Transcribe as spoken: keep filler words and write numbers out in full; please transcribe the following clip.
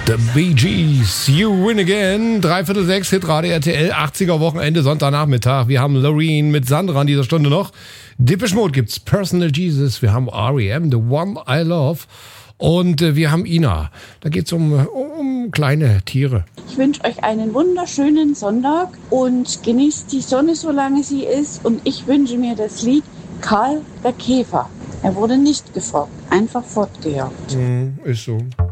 The Bee Gees, You Win Again, dreiviertel sechs, Hitradio R T L, achtziger Wochenende, Sonntagnachmittag. Wir haben Loreen mit Sandra in dieser Stunde noch. Depeche Mode gibt's, Personal Jesus, wir haben R E M, The One I Love und äh, wir haben Ina. Da geht's um, um kleine Tiere. Ich wünsche euch einen wunderschönen Sonntag und genießt die Sonne, solange sie ist. Und ich wünsche mir das Lied Karl der Käfer. Er wurde nicht gefragt, einfach fortgejagt. Mm, ist so.